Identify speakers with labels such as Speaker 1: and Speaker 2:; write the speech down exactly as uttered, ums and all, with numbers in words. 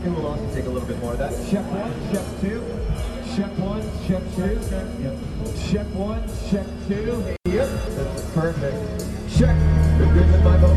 Speaker 1: It will also take a little bit more of that.
Speaker 2: Check one, check two. Check one, check two. Yep. Check one, check two.
Speaker 1: Yep, that's perfect.
Speaker 2: Check. The vision, my